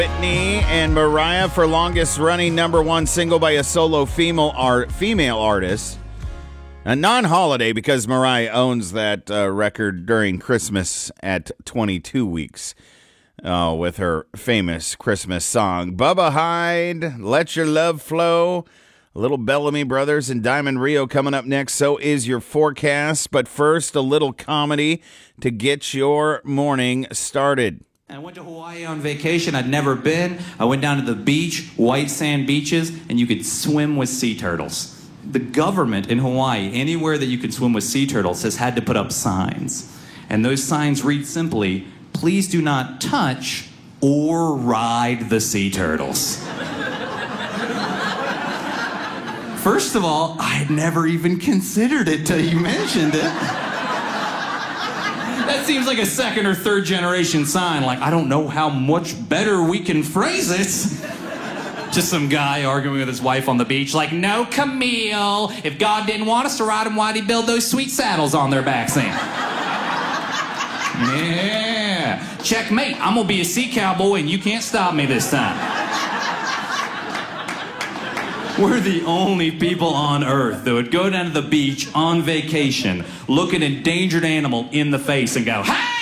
Whitney and Mariah for longest running #1 single by a solo female artist. A non-holiday because Mariah owns that record during Christmas at 22 weeks with her famous Christmas song. Bubba Hyde, Let Your Love Flow. Little Bellamy Brothers and Diamond Rio coming up next. So is your forecast. But first, a little comedy to get your morning started. I went to Hawaii on vacation. I'd never been. I went down to the beach, white sand beaches, and you could swim with sea turtles. The government in Hawaii, anywhere that you could swim with sea turtles, has had to put up signs. And those signs read simply, please do not touch or ride the sea turtles. First of all, I had never even considered it till you mentioned it. That seems like a second or third generation sign. Like, I don't know how much better we can phrase it. Just some guy arguing with his wife on the beach, like, no, Camille. If God didn't want us to ride him, why'd he build those sweet saddles on their backs then? Yeah. Checkmate. I'm gonna be a sea cowboy and you can't stop me this time. We're the only people on Earth that would go down to the beach on vacation, look an endangered animal in the face and go, hey!